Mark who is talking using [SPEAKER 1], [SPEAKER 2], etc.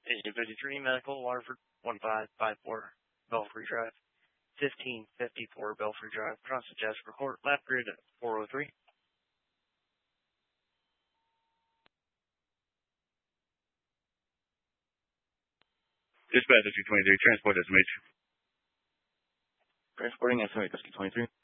[SPEAKER 1] 1853 Medical, Waterford, 1554 Belfry Drive, 1554 Belfry Drive, across the Jasper Court, lap grid 403.
[SPEAKER 2] Dispatch SQ-23, transport estimate.
[SPEAKER 3] Transporting estimate SQ-23.